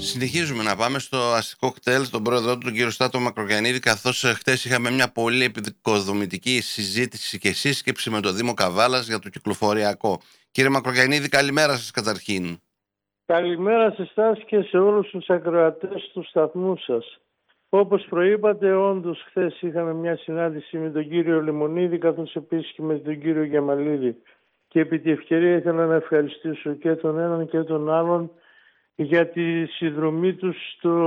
Συνεχίζουμε να πάμε στο αστικό κτέλ, τον πρόεδρό του, τον κύριο Στάτο Μακρογιαννίδη, καθώς χτες είχαμε μια πολύ επικοδομητική συζήτηση και σύσκεψη με το Δήμο Καβάλας για το κυκλοφοριακό. Κύριε Μακρογιαννίδη, καλημέρα σας καταρχήν. Καλημέρα σε εσάς και σε όλους τους ακροατές του σταθμού σας. Όπως προείπατε, όντως χθες είχαμε μια συνάντηση με τον κύριο Λεμονίδη, καθώς επίσης και με τον κύριο Γιαμαλίδη. Και επί τη ευκαιρία ήθελα να ευχαριστήσω και τον έναν και τον άλλον για τη συνδρομή τους στο